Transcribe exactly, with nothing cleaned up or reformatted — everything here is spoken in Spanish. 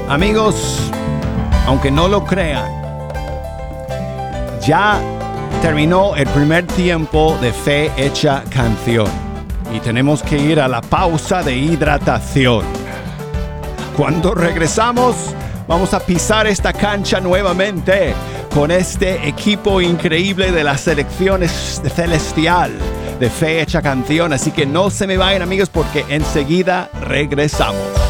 Amigos, aunque no lo crean, ya terminó el primer tiempo de Fe Hecha Canción y tenemos que ir a la pausa de hidratación. Cuando regresamos, vamos a pisar esta cancha nuevamente con este equipo increíble de las selecciones celestial de Fe Hecha Canción. Así que no se me vayan, amigos, porque enseguida regresamos.